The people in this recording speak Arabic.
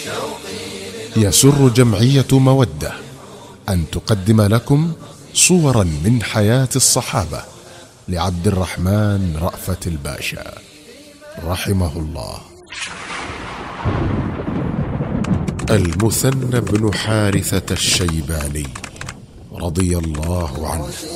يسر جمعية مودة أن تقدم لكم صورا من حياة الصحابة لعبد الرحمن رأفت الباشا رحمه الله. المثنى بن حارثة الشيباني رضي الله عنه